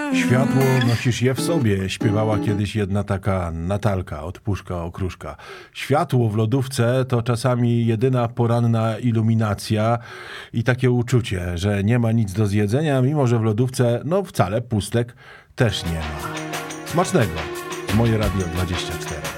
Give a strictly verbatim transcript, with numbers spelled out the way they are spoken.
Światło nosisz je w sobie, śpiewała kiedyś jedna taka Natalka od Puszka Okruszka. Światło w lodówce to czasami jedyna poranna iluminacja i takie uczucie, że nie ma nic do zjedzenia, mimo że w lodówce no wcale pustek też nie ma. Smacznego z Moje Radio dwadzieścia cztery.